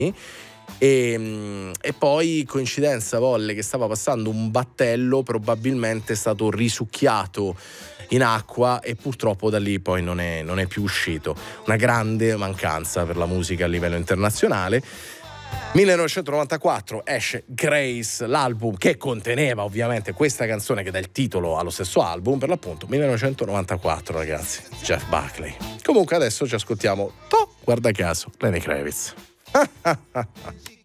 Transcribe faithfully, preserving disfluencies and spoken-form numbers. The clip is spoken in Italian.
E, e poi coincidenza volle che stava passando un battello, probabilmente è stato risucchiato in acqua e purtroppo da lì poi non è, non è più uscito. Una grande mancanza per la musica a livello internazionale. millenovecentonovantaquattro esce Grace, l'album che conteneva ovviamente questa canzone che dà il titolo allo stesso album, per l'appunto millenovecentonovantaquattro, ragazzi, Jeff Buckley. Comunque adesso ci ascoltiamo, toh, guarda caso, Lenny Kravitz.